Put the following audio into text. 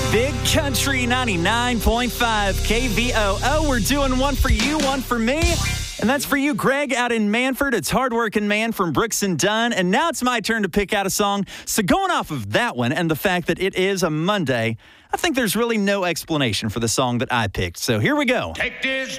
Big Country 99.5 KVOO. We're doing one for you, one for me. And that's for you, Greg, out in Manford. It's Hardworking Man from Brooks and Dunn. And now it's my turn to pick out a song. So going off of that one and the fact that it is a Monday, I think there's really no explanation for the song that I picked. So here we go. Take this